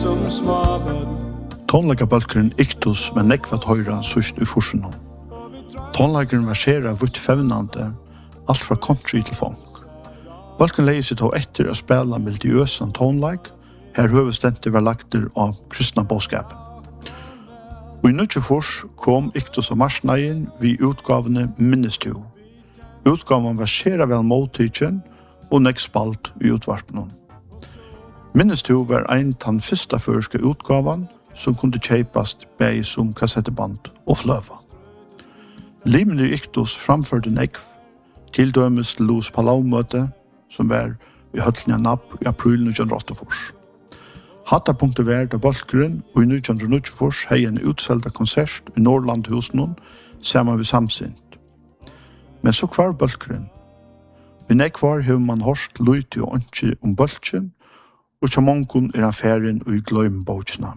som smaven. Tonleikabalkeren Iktus med nekvat høyra sust I forsen. Tonleikeren verserer vidt fevnande, alt fra country til funk. Balken leier seg til etter å spela melodiøsan tonleik, her høvestenter var lagter av kristna bådskapen. Og I 1994 kom Iktus og marsneien vi utgavene Minnestu. Utgaven verserer vel mottidjen og nekk spalt I utvarpen. Minnestu var ein tann fyrsta førske utgavan som kunde kjeipast bei som kassetteband og fløva. Limen I Iktus framførte nekv, til dømes til Lus Palau-møte, som var I høllninga napp I april 1984. Hattarpunktet var da Balkeren og I 1994 hei en utselda konsert I Norrlandhusen saman vi samsint. Men så kvar Balkeren. I nekvar hefur man horst luti og ønski Balkeren, og til mongon han ferien og I gløymbåtsna.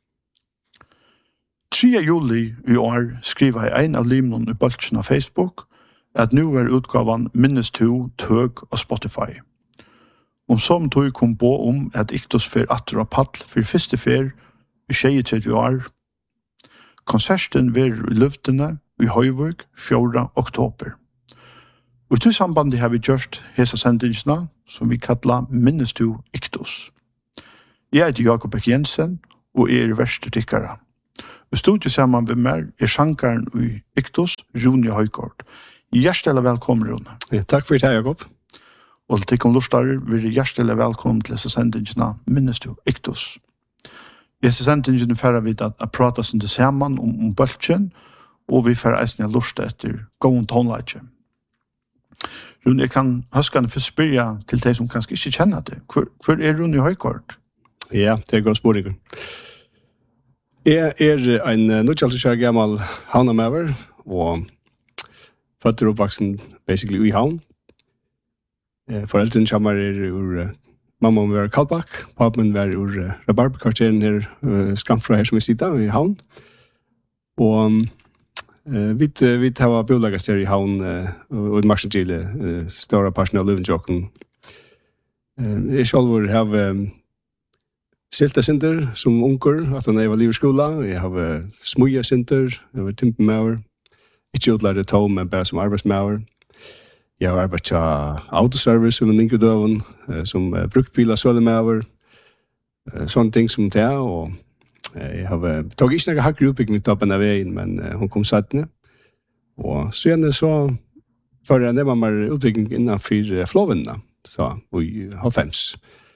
3. juli I år skriva I ein av limnon I Balkeren av Facebook at nu var utgavan Minnestu tøg av Spotify. Som tog kom på at Iktus fer atter og pall for første fer I 23 år. Konserten var I luftene I Høyvøk 4. oktober. Og til sambandet har vi gjort hesa sendingsna som vi kallar Minnestu Iktus. Jeg heter Jakob Ek Jensen og verste tikkara. I studiet sammen med meg sjankaren I Iktus, Rune Høykort. Hjertelig velkommen, Rune. Ja, takk for det, Jakob. Og til kom lustarer, vi hjertelig velkommen til disse sendingsene Minnestu Iktus. I disse sendingsene færre vi at prata sin til sammen om bølgen, og vi færre eisen jeg lusta etter gåen tonleitje. Rune, jeg kan huskane først spørre til de som kanskje ikke kjenner det. Hvor Rune Høykort? Ja, det godt spørsmål. Jeg en 90 år gammel havnamøver, og født og oppvaksen basically I havn. Foreldrene kommer ur mamma var Kallbakk, papen var ur Rabarberkvarteren her, skamfra her som vi sitter I havn. Og vi tar bolagas her I havn og I Marsengile, stora parten av Løvenjokken. Jeg selv har Silta Sinter som unger, at han var liv I skola. Jeg har Smuja Sinter, jeg var timpemauer. Ikke utlært tog, men bare som arbeidsmauer. Jeg har arbeidt til autoservice som en inkudøven, som bruktbiler, sølemauer, sånne ting som det. Og jeg har tog ikke noe hakker utbygging I toppen av veien, men hun kom sattene. Og så gjerne så, for det var mer utbygging innenfor flåvennene, så I 90.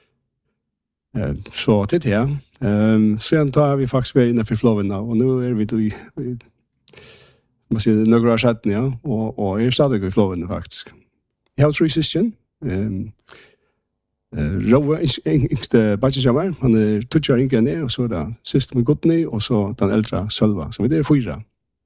Så til det, så tar vi faktisk vært innenfor flåvennene, og nå vi man sier noen år siden, ja, og jeg stadig I flåvennene faktisk. Jeg har 3 søsken. Rove, yngste badgesjammer, han 20 år yngre enn jeg, og så det siste med Godny, og så den eldre Sølva, så vi 4.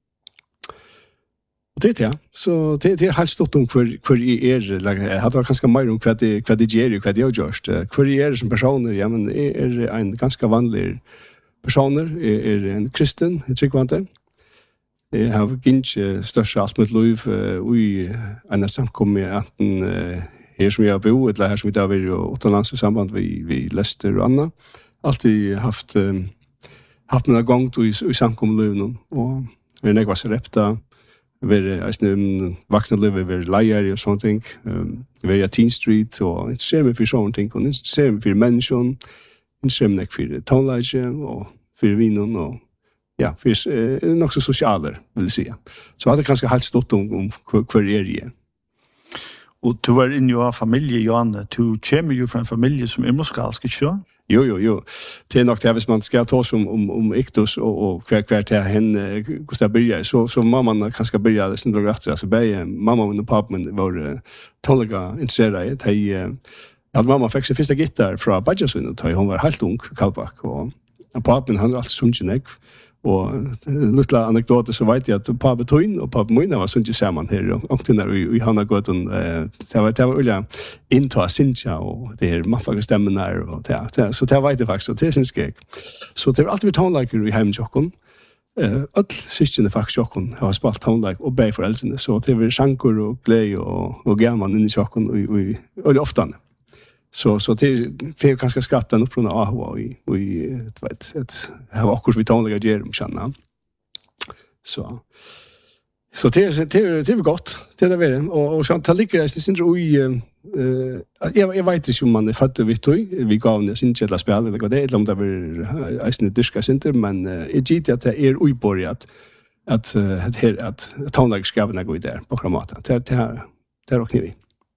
Og det, ja. Så det helt stått om hvor jeg hadde ganske mer om hva det gjør, hva det har gjort. Hvor jeg som personer, ja, men jeg en ganske vanlig personer, jeg en kristen, jeg tryggvante. Jeg har ikke største alt mitt liv I en samkommet, enten her som jeg har bo, eller her som vi da har vært utenlands I samband vi Lester og Anna. Alltid haft mina gångt I samkommet liv, og vi nekva seg repta, vi vaksne liv, vi leier og sånne ting, vi Teen Street, og interesserer meg for sånne ting, og interesserer meg for mennesken, interesserer meg for tonleie, og for vinen, og ja, for nok så sosialer, vil jeg si. Så hadde jeg kanskje helt stått om hver jeg. Og du var inne av familie, Johanne. Du kommer jo fra en familie som muskalsk, ikke så? Jo. Det nok det, hvis man skal ta oss om Iktus og hver til henne, hvordan det begynner, så må man kanskje begynne sin dag etter. Altså, mamma og pappa var tonlega interesseret. Mamma fikk sin første gitar fra Badjasund, da hun var helt ung, Kallbakk, og pappen han var alltid sunnsyn, og lilla anekdote så vet jeg at pappa Tøyn og pappa Moina var sunnsyn sammen her, og I Hannagåten, det var ulike innta sinnsja, og det maffaga stemmen der, og så det vet jeg faktisk, og det synes jeg. Så det var alltid vi tonelager I heimjokken, Öll syskjene faktisk sjokken har spalt tonleik og bei foreldrene, så det var sjanker og glede og gaman inn I sjokken og ofte. Så det är ganska skatten upp från AHA i vet ett har också vi tonliga gerum känna. Så det är gott. Det är det. Och så tar ligger det syns oj jag vet inte om man är fatt vid toy vi gav det syns jävla spel eller det är om det blir isne diska center men det ger att det är oj borgat att tonliga skaven går där på kramata. Det är och kniv.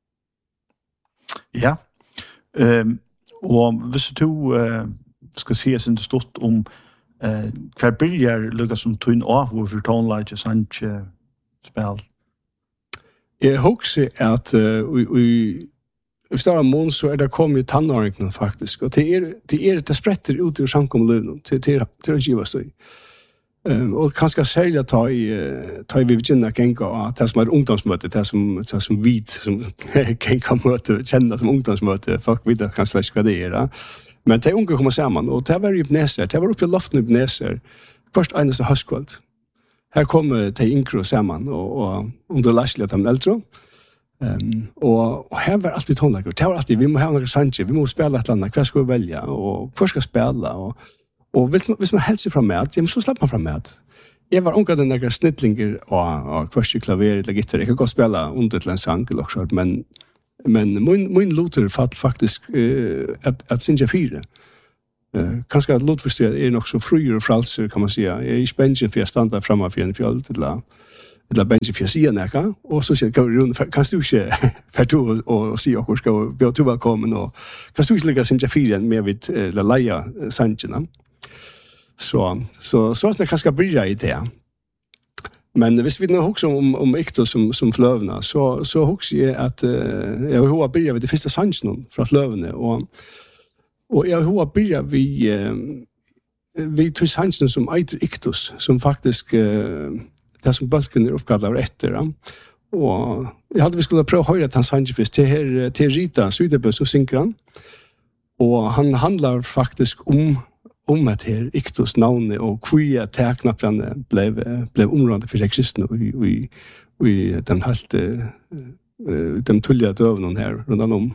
Ja. Och hvis du ska se sin stort om kvar börjar lukka som tun av för tonlage sanche spel. Jag hoppas att vi stora mån så är det kommer ju tannåringen faktiskt och det sprätter ut ur samkomlun till att giva sig. Och kanske sälja ta i Virginia gänga att det som är ungdomsmöte det som vit som kan möte känna som ungdomsmöte folk vet att kanske vad det är då. Men det unga kommer samman och det var ju Ibneser det var uppe i loften Ibneser först enaste höstkväll här kommer det inkro samman och under Lashley de äldre och här var alltid tonlager det var alltid vi måste ha några sanche vi måste spela ett annat vad ska vi välja och vad ska spela och hvis man hälsar fram med att så släpper man fram med att jag var onkel den där snittlinger och kvart klaver eller gitarr jag kan gå spela under ett lansankel också men min låter faktiskt att synja fyra kanske att låtförstå är nog så fri och frälser kan man säga jag är spänd för att stanna framme för en fjäll eller bench för sig näka och så ska jag runt kan du inte för du och se och ska bli till välkommen och kan du inte lägga synja fyra med vid la laja sancherna så är det kanske blir i det. Men hvis vi nu också om Iktos som flövna så också är att jag vill ha börja vid det första sanchen från flövne och jag vill ha börja vi tog sanchen som eiter Iktos som faktiskt det som balken är uppkallad efter och jag hade vi skulle pröva höra att han sanchen först till Rita Sydebøs och Sinkran och han handlar faktiskt om att här Iktos namn och kvia tecknaplan blev området för kristna vi den halt de tulliga dövnen här runt om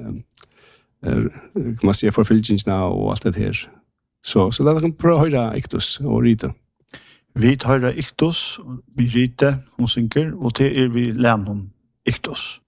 kan man se förfyllningarna och allt det här så där kan pröva höra Iktos och Rita vi tar Iktos vi Rita och synker och det är vi lämnar Iktos